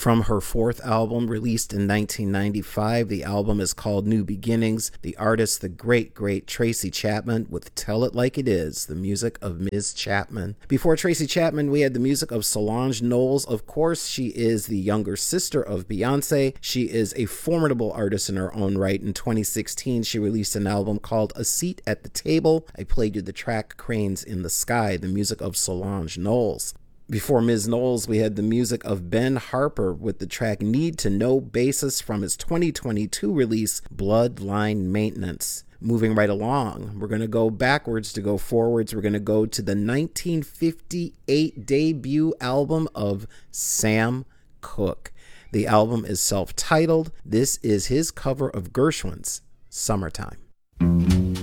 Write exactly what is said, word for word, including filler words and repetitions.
From her fourth album, released in nineteen ninety-five, the album is called New Beginnings. The artist, the great, great Tracy Chapman, with Tell It Like It Is, the music of Miz Chapman. Before Tracy Chapman, we had the music of Solange Knowles. Of course, she is the younger sister of Beyonce. She is a formidable artist in her own right. In twenty sixteen, she released an album called A Seat at the Table. I played you the track Cranes in the Sky, the music of Solange Knowles. Before Miz Knowles, we had the music of Ben Harper with the track Need to Know Basis from his twenty twenty-two release, Bloodline Maintenance. Moving right along, we're going to go backwards to go forwards. We're going to go to the nineteen fifty-eight debut album of Sam Cooke. The album is self-titled. This is his cover of Gershwin's Summertime.